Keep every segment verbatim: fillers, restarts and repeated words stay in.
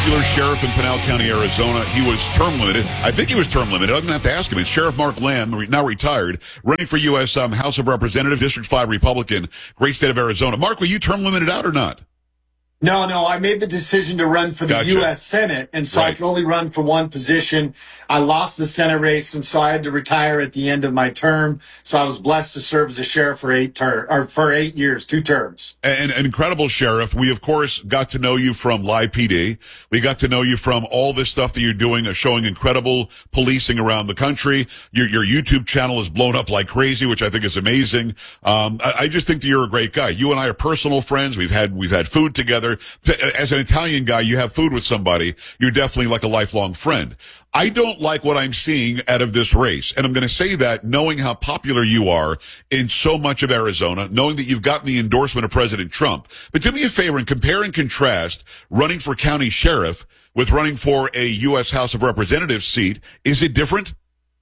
popular sheriff in Pinal County, Arizona. He was term limited. I think he was term limited. I don't have to ask him. It's Sheriff Mark Lamb, now retired, running for U S Um, House of Representatives, District five Republican, great state of Arizona. Mark, were you term limited out or not? No, no, I made the decision to run for the Gotcha. U S Senate, and so Right. I could only run for one position. I lost the Senate race, and so I had to retire at the end of my term. So I was blessed to serve as a sheriff for eight ter- or for eight years, two terms. And an incredible sheriff. We, of course, got to know you from Live P D. We got to know you from all this stuff that you're doing, uh, showing incredible policing around the country. Your, your YouTube channel is blown up like crazy, which I think is amazing. Um, I, I just think that you're a great guy. You and I are personal friends. We've had, we've had food together. As an Italian guy, you have food with somebody. You're definitely like a lifelong friend. I don't like what I'm seeing out of this race. And I'm going to say that knowing how popular you are in so much of Arizona, knowing that you've gotten the endorsement of President Trump. But do me a favor and compare and contrast running for county sheriff with running for a U S House of Representatives seat. Is it different?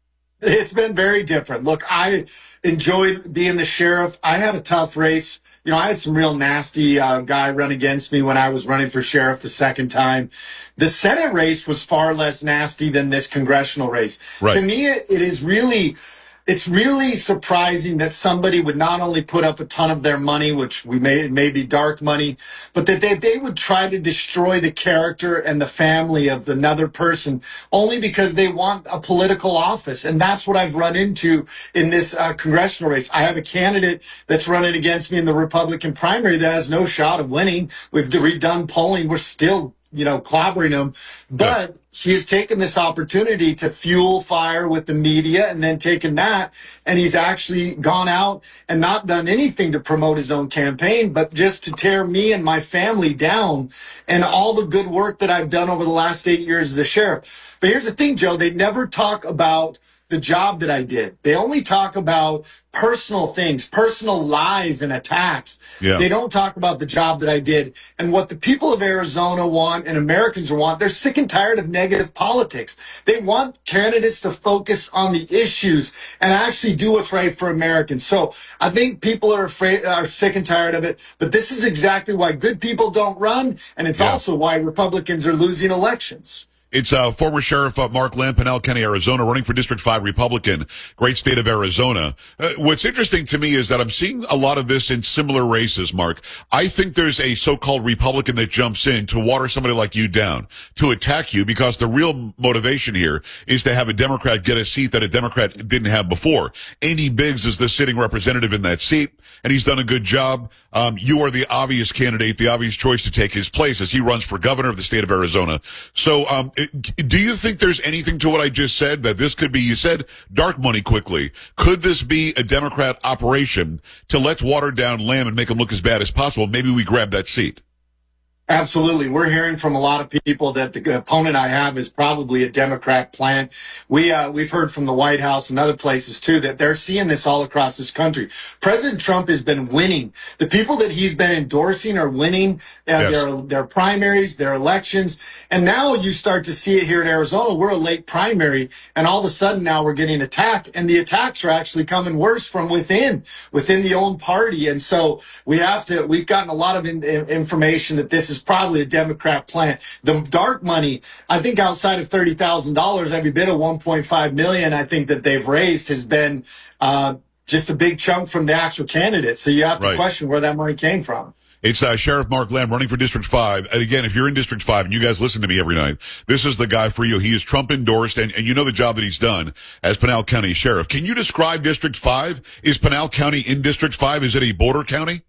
It's been very different. Look, I enjoyed being the sheriff. I had a tough race. You know, I had some real nasty uh, guy run against me when I was running for sheriff the second time. The Senate race was far less nasty than this congressional race. Right. To me, it, it is really... It's really surprising that somebody would not only put up a ton of their money, which we may, may be dark money, but that they, they would try to destroy the character and the family of another person only because they want a political office. And that's what I've run into in this uh, congressional race. I have a candidate that's running against me in the Republican primary that has no shot of winning. We've redone polling. We're still, you know, clobbering them. But he has taken this opportunity to fuel fire with the media and then taken that, and he's actually gone out and not done anything to promote his own campaign, but just to tear me and my family down and all the good work that I've done over the last eight years as a sheriff. But here's the thing, Joe, they never talk about the job that I did. They only talk about personal things, personal lies and attacks. Yeah. They don't talk about the job that I did. And what the people of Arizona want and Americans want, they're sick and tired of negative politics. They want candidates to focus on the issues and actually do what's right for Americans. So I think people are afraid, are sick and tired of it. But this is exactly why good people don't run. And it's Yeah. also why Republicans are losing elections. It's uh, former Sheriff uh, Mark Lamb, Pinal County, Arizona, running for District five Republican, great state of Arizona. Uh, what's interesting to me is that I'm seeing a lot of this in similar races, Mark. I think there's a so-called Republican that jumps in to water somebody like you down, to attack you, because the real motivation here is to have a Democrat get a seat that a Democrat didn't have before. Andy Biggs is the sitting representative in that seat, and he's done a good job. Um, you are the obvious candidate, the obvious choice to take his place as he runs for governor of the state of Arizona. So, um, do you think there's anything to what I just said, that this could be, you said dark money quickly. Could this be a Democrat operation to let's water down Lamb and make him look as bad as possible? Maybe we grab that seat. Absolutely. We're hearing from a lot of people that the opponent I have is probably a Democrat plant. We, uh, we've heard from the White House and other places too that they're seeing this all across this country. President Trump has been winning. The people that he's been endorsing are winning uh, Yes. their, their primaries, their elections. And now you start to see it here in Arizona. We're a late primary, and all of a sudden now we're getting attacked, and the attacks are actually coming worse from within, within the own party. And so we have to, we've gotten a lot of in, in, information that this is probably a Democrat plant. The dark money, I think outside of thirty thousand dollars, every bit of one point five million dollars I think that they've raised has been uh, just a big chunk from the actual candidate. So you have to Right. question where that money came from. It's uh, Sheriff Mark Lamb running for District five. And again, if you're in District five, and you guys listen to me every night, this is the guy for you. He is Trump endorsed, and, and you know the job that he's done as Pinal County Sheriff. Can you describe District five? Is Pinal County in District five? Is it a border county?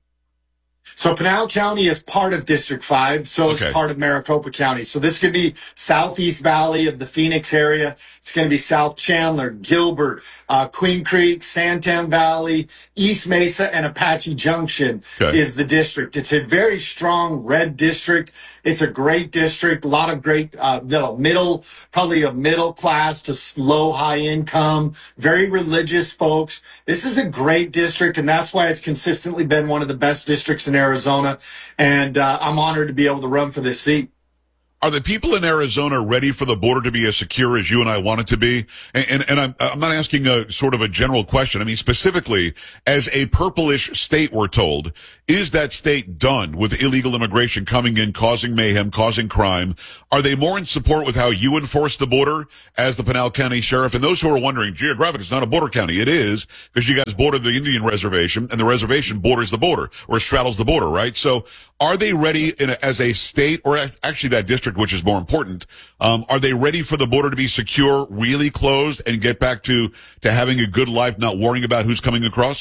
So Pinal County is part of District five, so Okay. it's part of Maricopa County. So this could be Southeast Valley of the Phoenix area. It's going to be South Chandler, Gilbert, uh, Queen Creek, Santan Valley, East Mesa, and Apache Junction Okay. is the district. It's a very strong red district. It's a great district, a lot of great, uh, middle, middle, probably a middle class to low, high income, very religious folks. This is a great district, and that's why it's consistently been one of the best districts in Arizona. And uh, I'm honored to be able to run for this seat. Are the people in Arizona ready for the border to be as secure as you and I want it to be? And, and, and I'm, I'm not asking a sort of a general question. I mean, specifically, as a purplish state, we're told, is that state done with illegal immigration coming in, causing mayhem, causing crime? Are they more in support with how you enforce the border as the Pinal County Sheriff? And those who are wondering, geographic, it's not a border county. It is, because you guys border the Indian reservation, and the reservation borders the border, or straddles the border, right? So are they ready in a, as a state, or actually that district, which is more important, um, are they ready for the border to be secure, really closed, and get back to, to having a good life, not worrying about who's coming across?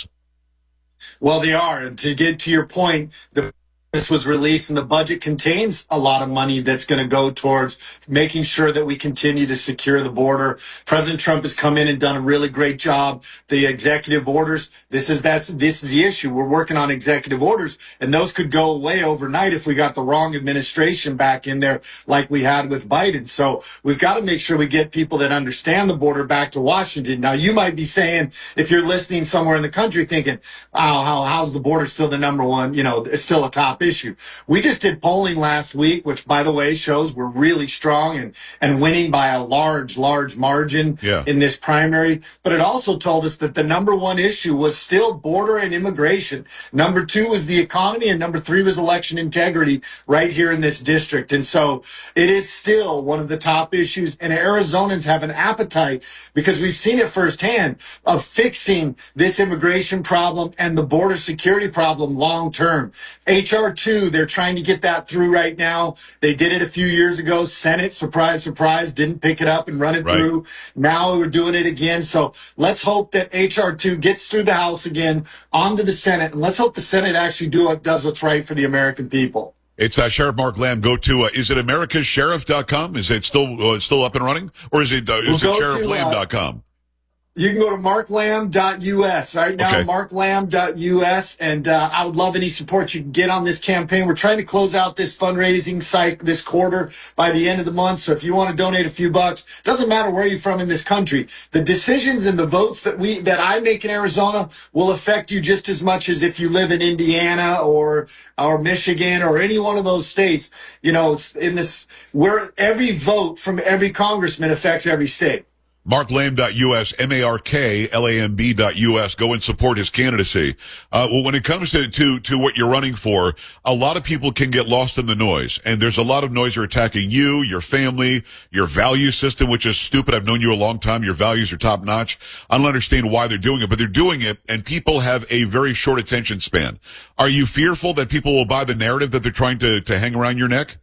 Well, they are. And to get to your point, the this was released and the budget contains a lot of money that's going to go towards making sure that we continue to secure the border. President Trump has come in and done a really great job. The executive orders, this is that's this is the issue. We're working on executive orders, and those could go away overnight if we got the wrong administration back in there like we had with Biden. So we've got to make sure we get people that understand the border back to Washington. Now, you might be saying, if you're listening somewhere in the country thinking, oh, how, how's the border still the number one, you know, it's still a top issue. We just did polling last week, which, by the way, shows we're really strong and, and winning by a large, large margin yeah. in this primary. But it also told us that the number one issue was still border and immigration. Number two was the economy, and number three was election integrity right here in this district. And so it is still one of the top issues. And Arizonans have an appetite, because we've seen it firsthand, of fixing this immigration problem and the border security problem long term. H R two, they're trying to get that through right now. They did it a few years ago. Senate, surprise, surprise, didn't pick it up and run it right. through. Now we're doing it again. So let's hope that H R two gets through the House again, onto the Senate, and let's hope the Senate actually do what, does what's right for the American people. It's uh, Sheriff Mark Lamb. Go to, uh, is it americas sheriff dot com? Is it still uh, still up and running? Or is it, uh, is we'll it sheriff lamb dot com? Uh, You can go to mark lamb dot U S right now, okay. mark lamb dot U S, and uh, I would love any support you can get on this campaign. We're trying to close out this fundraising site this quarter by the end of the month, so if you want to donate a few bucks, doesn't matter where you're from in this country. The decisions and the votes that we that I make in Arizona will affect you just as much as if you live in Indiana or or Michigan or any one of those states. You know, in this, where every vote from every congressman affects every state. mark lamb dot U S, M A R K L A M B dot U S. Go and support his candidacy. Uh, well, when it comes to, to, to what you're running for, a lot of people can get lost in the noise. And there's a lot of noise are attacking you, your family, your value system, which is stupid. I've known you a long time. Your values are top notch. I don't understand why they're doing it, but they're doing it, and people have a very short attention span. Are you fearful that people will buy the narrative that they're trying to, to hang around your neck?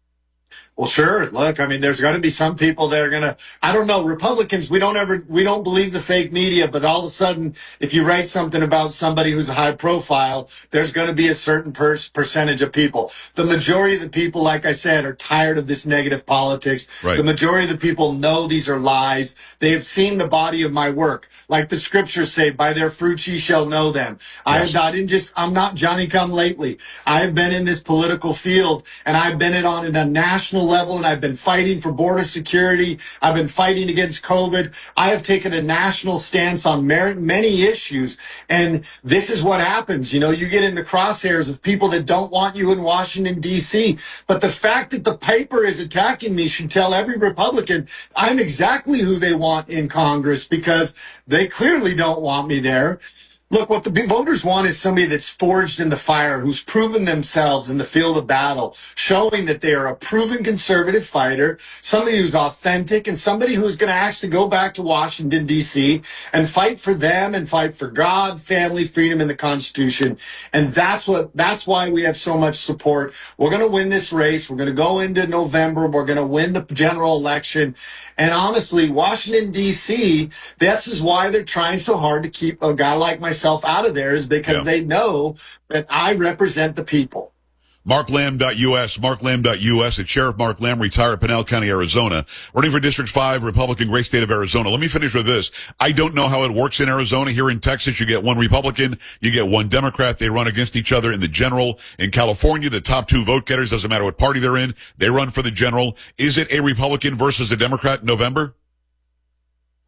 Well, sure. Look, I mean, there's going to be some people that are going to, I don't know, Republicans, we don't ever, we don't believe the fake media, but all of a sudden, if you write something about somebody who's a high profile, there's going to be a certain per- percentage of people. The majority of the people, like I said, are tired of this negative politics. Right. The majority of the people know these are lies. They have seen the body of my work. Like the scriptures say, by their fruits ye shall know them. Yes. I have not in just, I'm not Johnny come lately. I have been in this political field, and I've been it on a national level, and I've been fighting for border security. I've been fighting against COVID. I have taken a national stance on many issues, and this is what happens. You know, you get in the crosshairs of people that don't want you in Washington, D C, but the fact that the paper is attacking me should tell every Republican I'm exactly who they want in Congress, because they clearly don't want me there. Look, what the voters want is somebody that's forged in the fire, who's proven themselves in the field of battle, showing that they are a proven conservative fighter, somebody who's authentic, and somebody who's going to actually go back to Washington, D C and fight for them and fight for God, family, freedom, and the Constitution. And that's what, that's why we have so much support. We're going to win this race. We're going to go into November. We're going to win the general election. And honestly, Washington, D C, this is why they're trying so hard to keep a guy like myself out of there, is because yeah. they know that I represent the people. mark lamb dot U S, mark lamb dot U S. It's Sheriff Mark Lamb, retired, Pinal County, Arizona, running for District five, Republican, great state of Arizona. Let me finish with this. I don't know how it works in Arizona. Here in Texas, you get one Republican, you get one Democrat. They run against each other in the general. In California, the top two vote getters, doesn't matter what party they're in, they run for the general. Is it a Republican versus a Democrat in November?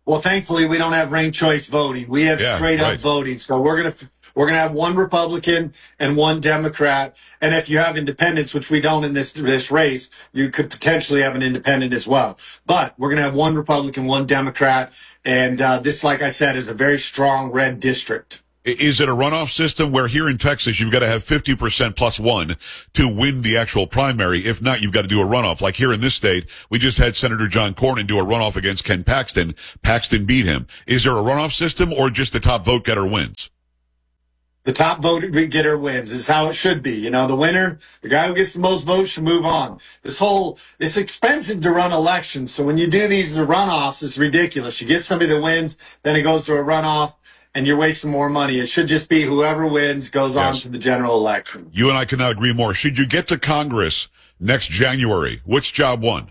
Well, thankfully, we don't have ranked choice voting. We have Yeah, straight up right. voting. So we're going to we're going to have one Republican and one Democrat. And if you have independents, which we don't in this this race, you could potentially have an independent as well. But we're going to have one Republican, one Democrat. And uh, this, like I said, is a very strong red district. Is it a runoff system where here in Texas you've got to have fifty percent plus one to win the actual primary? If not, you've got to do a runoff. Like here in this state, we just had Senator John Cornyn do a runoff against Ken Paxton. Paxton beat him. Is there a runoff system or just the top vote getter wins? The top vote getter wins is how it should be. You know, the winner, the guy who gets the most votes should move on. This whole, it's expensive to run elections. So when you do these runoffs, it's ridiculous. You get somebody that wins, then it goes to a runoff, and you're wasting more money. It should just be whoever wins goes Yes. on to the general election. You and I cannot agree more. Should you get to Congress next January, which job one?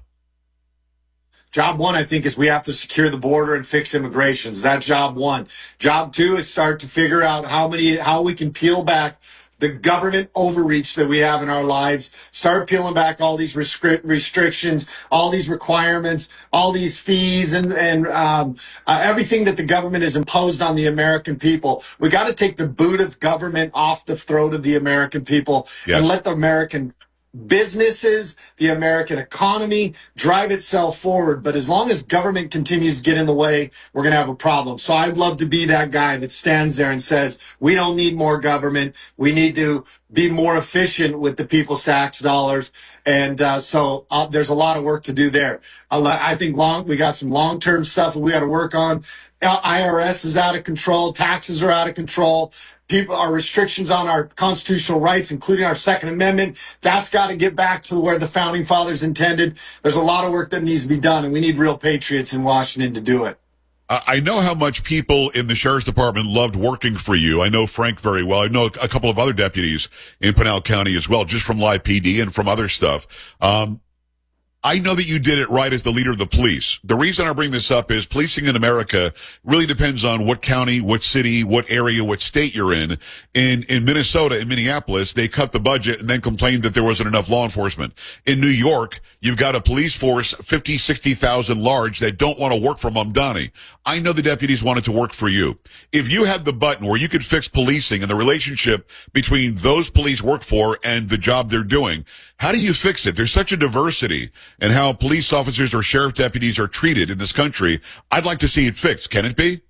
Job one, I think, is we have to secure the border and fix immigration. Is that job one? Job two is start to figure out how many, how we can peel back the government overreach that we have in our lives, start peeling back all these restri- restrictions, all these requirements, all these fees, and, and um, uh, everything that the government has imposed on the American people. We got to take the boot of government off the throat of the American people Yes. and let the American businesses, the American economy drive itself forward. But as long as government continues to get in the way, we're going to have a problem. So I'd love to be that guy that stands there and says, we don't need more government. We need to be more efficient with the people's tax dollars. And uh, so uh, there's a lot of work to do there. I think long we got some long-term stuff that we got to work on. I R S is out of control. Taxes are out of control. People, our restrictions on our constitutional rights, including our Second Amendment, that's got to get back to where the founding fathers intended. There's a lot of work that needs to be done, and we need real patriots in Washington to do it. I know how much people in the sheriff's department loved working for you. I know Frank very well. I know a couple of other deputies in Pinal County as well, just from Live P D and from other stuff. Um, I know that you did it right as the leader of the police. The reason I bring this up is policing in America really depends on what county, what city, what area, what state you're in. In, in Minnesota, in Minneapolis, they cut the budget and then complained that there wasn't enough law enforcement. In New York, you've got a police force, fifty, sixty thousand large, that don't want to work for Mamdani. I know the deputies wanted to work for you. If you had the button where you could fix policing and the relationship between those police work for and the job they're doing, how do you fix it? There's such a diversity in how police officers or sheriff deputies are treated in this country. I'd like to see it fixed. Can it be?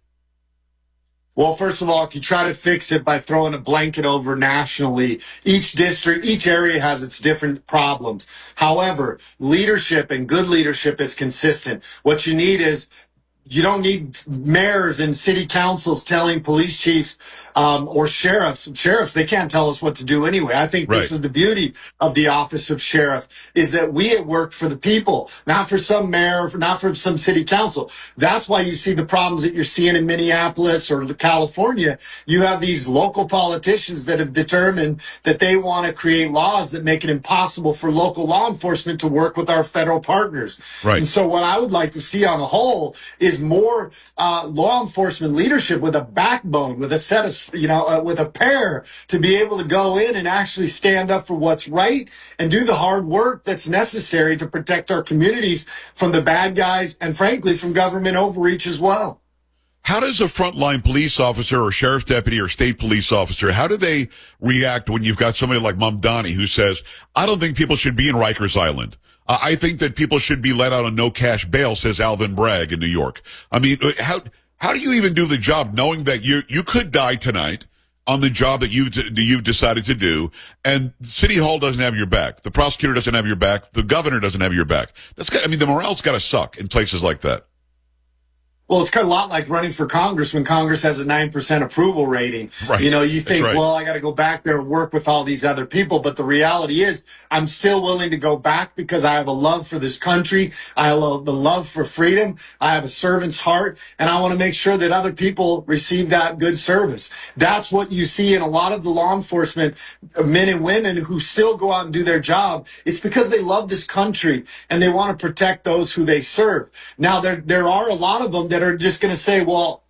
Well, first of all, if you try to fix it by throwing a blanket over nationally, each district, each area has its different problems. However, leadership and good leadership is consistent. What you need is you don't need mayors and city councils telling police chiefs um, or sheriffs. Sheriffs, they can't tell us what to do anyway. I think Right. This is the beauty of the office of sheriff, is that we work for the people, not for some mayor, not for some city council. That's why you see the problems that you're seeing in Minneapolis or California. You have these local politicians that have determined that they want to create laws that make it impossible for local law enforcement to work with our federal partners. Right. And so what I would like to see on the whole is more uh, law enforcement leadership with a backbone, with a set of, you know, uh, with a pair to be able to go in and actually stand up for what's right and do the hard work that's necessary to protect our communities from the bad guys and, frankly, from government overreach as well. How does a frontline police officer or sheriff's deputy or state police officer, how do they react when you've got somebody like Mamdani who says, I don't think people should be in Rikers Island. Uh, I think that people should be let out on no cash bail, says Alvin Bragg in New York. I mean, how how do you even do the job knowing that you you could die tonight on the job that you've, you've decided to do, and City Hall doesn't have your back, the prosecutor doesn't have your back, the governor doesn't have your back? That's got, I mean, the morale's got to suck in places like that. Well, it's kind of a lot like running for Congress when Congress has a nine percent approval rating. Right. You know, you That's think, right. well, I got to go back there and work with all these other people. But the reality is I'm still willing to go back because I have a love for this country. I have the love for freedom. I have a servant's heart, and I want to make sure that other people receive that good service. That's what you see in a lot of the law enforcement men and women who still go out and do their job. It's because they love this country and they want to protect those who they serve. Now, there, there are a lot of them that are just going to say, well,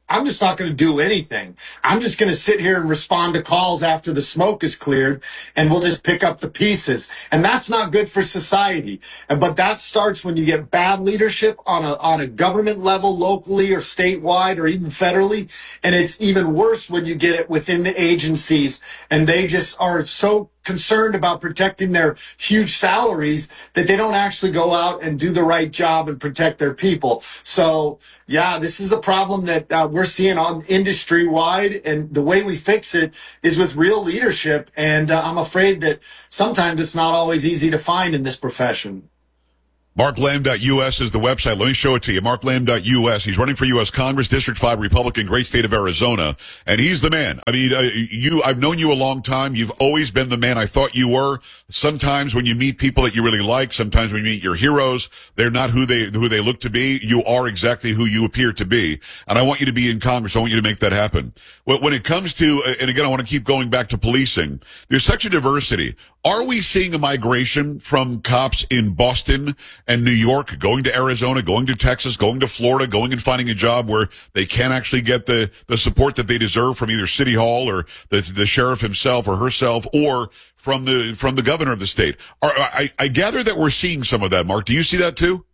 I'm just not going to do anything. I'm just going to sit here and respond to calls after the smoke is cleared, and we'll just pick up the pieces. And that's not good for society. And, but that starts when you get bad leadership on a, on a government level, locally or statewide or even federally. And it's even worse when you get it within the agencies, and they just are so concerned about protecting their huge salaries that they don't actually go out and do the right job and protect their people. So, yeah, this is a problem that uh, we're seeing on industry wide, and the way we fix it is with real leadership. And uh, I'm afraid that sometimes it's not always easy to find in this profession. mark lamb dot U S is the website. Let me show it to you. mark lamb dot U S. He's running for U S Congress, District five Republican, great state of Arizona. And he's the man. I mean, uh, you, I've known you a long time. You've always been the man I thought you were. Sometimes when you meet people that you really like, sometimes when you meet your heroes, they're not who they, who they look to be. You are exactly who you appear to be. And I want you to be in Congress. I want you to make that happen. When it comes to, and again, I want to keep going back to policing, there's such a diversity. Are we seeing a migration from cops in Boston and New York going to Arizona, going to Texas, going to Florida, going and finding a job where they can't actually get the, the support that they deserve from either City Hall or the, the sheriff himself or herself or from the, from the governor of the state? Are, I, I gather that we're seeing some of that, Mark. Do you see that too?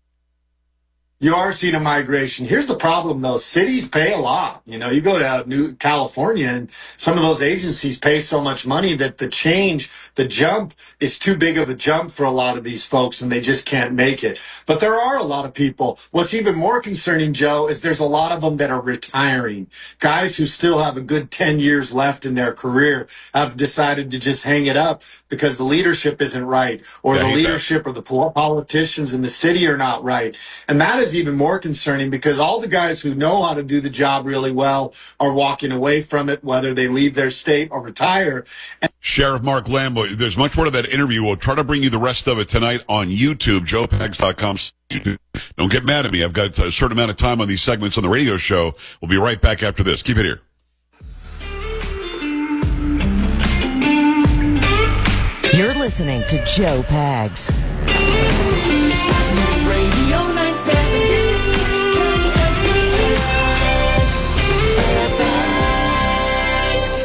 You are seeing a migration. Here's the problem, though. Cities pay a lot. You know, you go to New California, and some of those agencies pay so much money that the change, the jump, is too big of a jump for a lot of these folks, and they just can't make it. But there are a lot of people. What's even more concerning, Joe, is there's a lot of them that are retiring. Guys who still have a good ten years left in their career have decided to just hang it up because the leadership isn't right, or the leadership or the politicians in the city are not right. And that is even more concerning because all the guys who know how to do the job really well are walking away from it, whether they leave their state or retire. And Sheriff Mark Lamb, there's much more to that interview. We'll try to bring you the rest of it tonight on YouTube, joe pags dot com. Don't get mad at me. I've got a certain amount of time on these segments on the radio show. We'll be right back after this. Keep it here. You're listening to Joe Pags. Radio nine seventy K F B X, Fairbanks.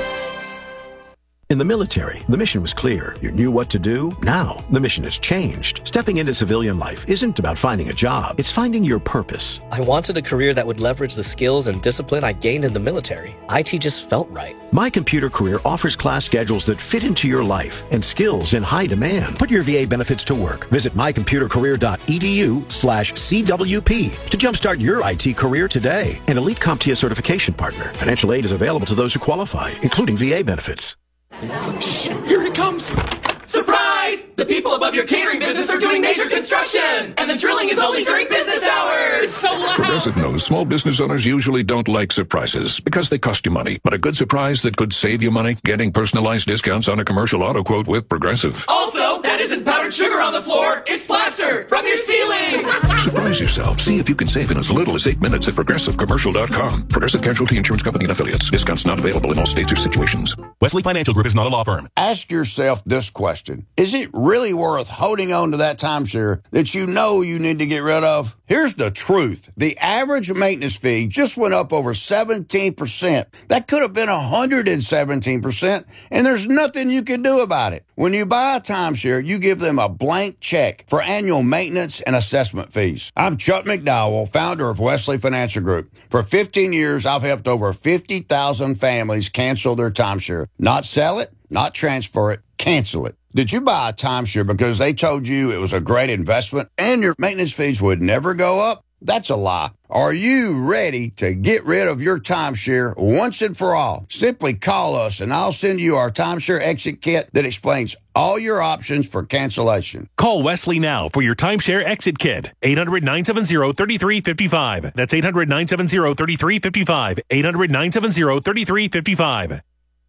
In the military, the mission was clear. You knew what to do. Now, the mission has changed. Stepping into civilian life isn't about finding a job. It's finding your purpose. I wanted a career that would leverage the skills and discipline I gained in the military. I T just felt right. My Computer Career offers class schedules that fit into your life and skills in high demand. Put your V A benefits to work. Visit my computer career dot e d u slash C W P to jumpstart your I T career today. An elite CompTIA certification partner. Financial aid is available to those who qualify, including V A benefits. Shh, here it comes. Surprise! The people above your catering business are doing major construction, and the drilling is only during business hours. It's so loud. Progressive knows small business owners usually don't like surprises because they cost you money. But a good surprise that could save you money, getting personalized discounts on a commercial auto quote with Progressive. Also, that isn't powdered sugar on the floor. It's plaster from your ceiling. Surprise yourself. See if you can save in as little as eight minutes at progressive commercial dot com. Progressive Casualty Insurance Company and Affiliates. Discounts not available in all states or situations. Wesley Financial Group is not a law firm. Ask yourself this question. Is it really worth holding on to that timeshare that you know you need to get rid of? Here's the truth. The average maintenance fee just went up over seventeen percent. That could have been one hundred seventeen percent, and there's nothing you can do about it. When you buy a timeshare, you give them a blank check for annual maintenance and assessment fees. I'm Chuck McDowell, founder of Wesley Financial Group. For fifteen years, I've helped over fifty thousand families cancel their timeshare. Not sell it, not transfer it, cancel it. Did you buy a timeshare because they told you it was a great investment and your maintenance fees would never go up? That's a lie. Are you ready to get rid of your timeshare once and for all? Simply call us and I'll send you our timeshare exit kit that explains all your options for cancellation. Call Wesley now for your timeshare exit kit. eight hundred, nine seven zero, three three five five. That's eight hundred, nine seven zero, three three five five. eight hundred, nine seven zero, three three five five.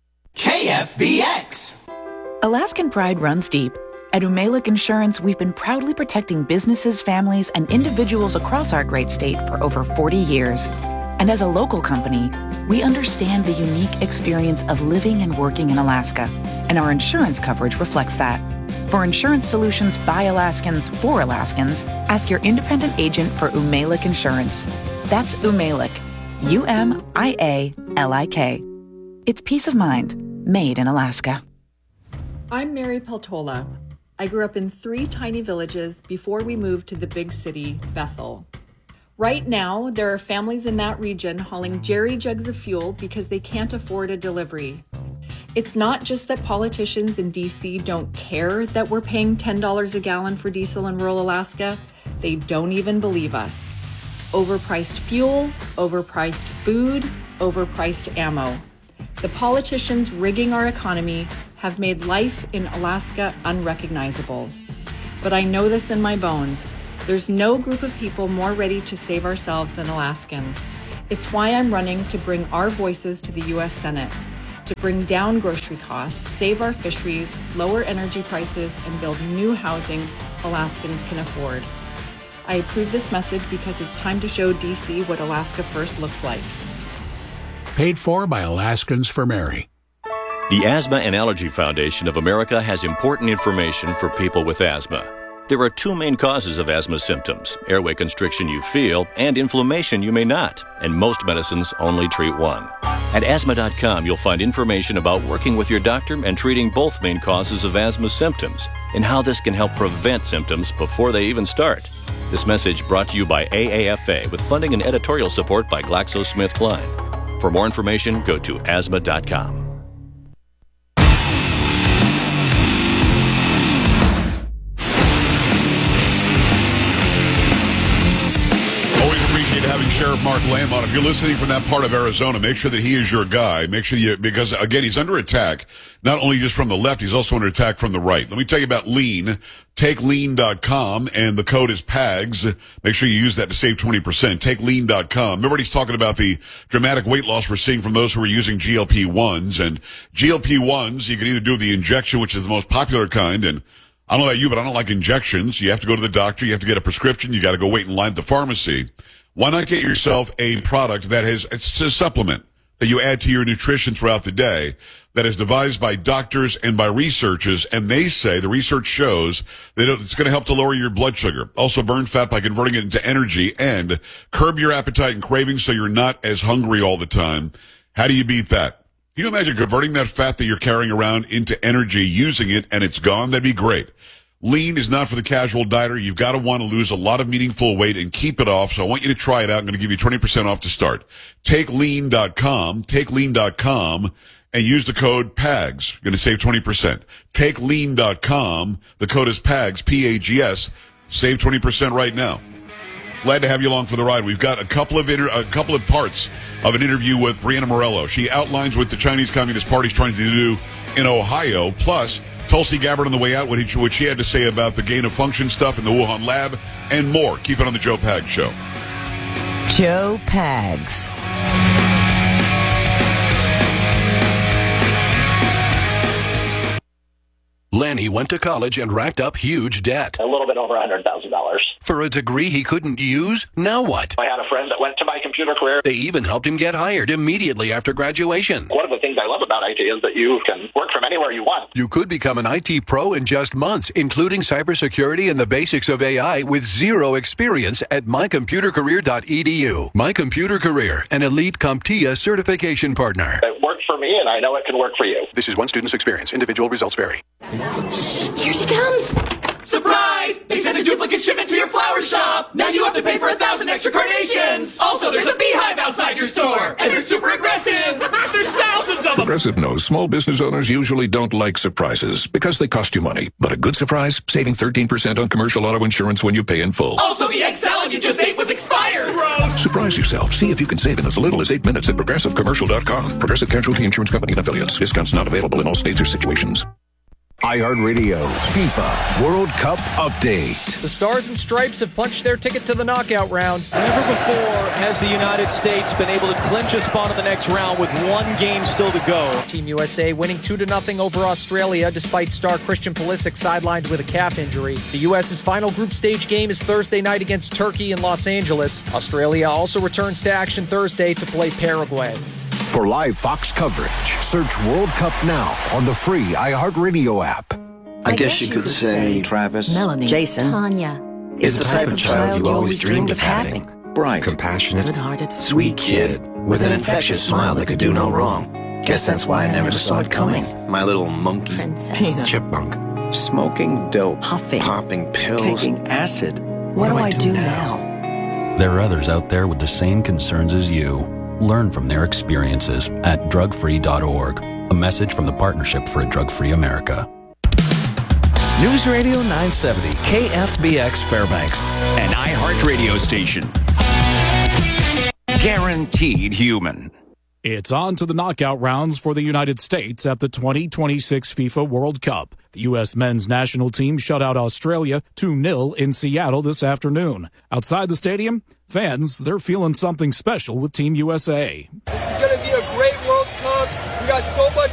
K F B X. Alaskan pride runs deep. At Umalic Insurance, we've been proudly protecting businesses, families, and individuals across our great state for over forty years. And as a local company, we understand the unique experience of living and working in Alaska, and our insurance coverage reflects that. For insurance solutions by Alaskans for Alaskans, ask your independent agent for Umalic Insurance. That's Umalic. U M I A L I K. It's peace of mind, made in Alaska. I'm Mary Peltola. I grew up in three tiny villages before we moved to the big city, Bethel. Right now, there are families in that region hauling jerry jugs of fuel because they can't afford a delivery. It's not just that politicians in D C don't care that we're paying ten dollars a gallon for diesel in rural Alaska. They don't even believe us. Overpriced fuel, overpriced food, overpriced ammo. The politicians rigging our economy have made life in Alaska unrecognizable. But I know this in my bones. There's no group of people more ready to save ourselves than Alaskans. It's why I'm running to bring our voices to the U S Senate, to bring down grocery costs, save our fisheries, lower energy prices, and build new housing Alaskans can afford. I approve this message because it's time to show D C what Alaska First looks like. Paid for by Alaskans for Mary. The Asthma and Allergy Foundation of America has important information for people with asthma. There are two main causes of asthma symptoms: airway constriction you feel and inflammation you may not, and most medicines only treat one. At asthma dot com, you'll find information about working with your doctor and treating both main causes of asthma symptoms and how this can help prevent symptoms before they even start. This message brought to you by A A F A with funding and editorial support by GlaxoSmithKline. For more information, go to asthma dot com. Having Sheriff Mark Lamb on. If you're listening from that part of Arizona, make sure that he is your guy. Make sure you, because again, he's under attack, not only just from the left, he's also under attack from the right. Let me tell you about Lean. Take lean dot com, and the code is P A G S. Make sure you use that to save twenty percent. Take lean dot com. Remember, he's talking about the dramatic weight loss we're seeing from those who are using G L P ones. And G L P ones, you can either do the injection, which is the most popular kind, and I don't know about you, but I don't like injections. You have to go to the doctor, you have to get a prescription, you got to go wait in line at the pharmacy. Why not get yourself a product that has, it's a supplement that you add to your nutrition throughout the day that is devised by doctors and by researchers, and they say, the research shows that it's going to help to lower your blood sugar, also burn fat by converting it into energy, and curb your appetite and cravings so you're not as hungry all the time. How do you beat that? Can you imagine converting that fat that you're carrying around into energy, using it, and it's gone? That'd be great. Lean is not for the casual dieter. You've got to want to lose a lot of meaningful weight and keep it off. So I want you to try it out. I'm going to give you twenty percent off to start. Take lean dot com, take lean dot com, and use the code P A G S. You're going to save twenty percent. take lean dot com. The code is P A G S, P A G S. Save twenty percent right now. Glad to have you along for the ride. We've got a couple of inter- a couple of parts of an interview with Brianna Morello. She outlines what the Chinese Communist Party is trying to do in Ohio, plus Tulsi Gabbard on the way out, what, he, what she had to say about the gain of function stuff in the Wuhan lab, and more. Keep it on the Joe Pags Show. Joe Pags. Lenny went to college and racked up huge debt. A little bit over one hundred thousand dollars. For a degree he couldn't use? Now what? I had a friend that went to my computer career. They even helped him get hired immediately after graduation. One of the things I love about I T is that you can work from anywhere you want. You could become an I T pro in just months, including cybersecurity and the basics of A I with zero experience at my computer career dot e d u. My Computer Career, an elite CompTIA certification partner. It worked for me, and I know it can work for you. This is one student's experience. Individual results vary. Here she comes! Surprise! They sent a duplicate shipment to your flower shop! Now you have to pay for a thousand extra carnations! Also, there's a beehive outside your store! And they're super aggressive! There's thousands of them! Progressive knows small business owners usually don't like surprises because they cost you money. But a good surprise? Saving thirteen percent on commercial auto insurance when you pay in full. Also, the egg salad you just ate was expired! Gross! Surprise yourself. See if you can save in as little as eight minutes at progressive commercial dot com. Progressive Casualty Insurance Company and Affiliates. Discounts not available in all states or situations. iHeartRadio FIFA World Cup Update. The Stars and Stripes have punched their ticket to the knockout round. Never before has the United States been able to clinch a spot in the next round with one game still to go. Team U S A winning two to nothing over Australia despite star Christian Pulisic sidelined with a calf injury. The U S's final group stage game is Thursday night against Turkey in Los Angeles. Australia also returns to action Thursday to play Paraguay. For live Fox coverage, search World Cup now on the free iHeartRadio app. I, I guess, guess you could, could say, say Travis, Melanie, Jason, Tanya is the type of child you always dreamed of having. bright, compassionate, good-hearted, sweet kid with an infectious smile that could do no wrong. Guess that's why I never saw it coming. My little monkey, Princess. Tina, chipmunk, smoking dope, puffing, popping pills, taking acid. What, what do, do I do, do now? now? There are others out there with the same concerns as you. Learn from their experiences at drug free dot org. A message from the Partnership for a Drug-Free America. News Radio nine seventy, K F B X Fairbanks, an iHeart radio station. Guaranteed human. It's on to the knockout rounds for the United States at the twenty twenty-six FIFA World Cup. The U S men's national team shut out Australia two nil in Seattle this afternoon. Outside the stadium, fans, they're feeling something special with Team U S A. This is going to be a great World Cup. We got so much